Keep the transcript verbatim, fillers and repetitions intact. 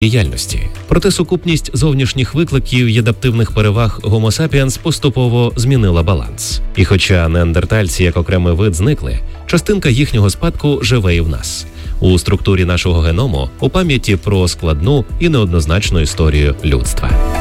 діяльності. Проте сукупність зовнішніх викликів і адаптивних переваг Homo sapiens поступово змінила баланс. І хоча неандертальці як окремий вид зникли, частинка їхнього спадку живе і в нас. У структурі нашого геному, у пам'яті про складну і неоднозначну історію людства.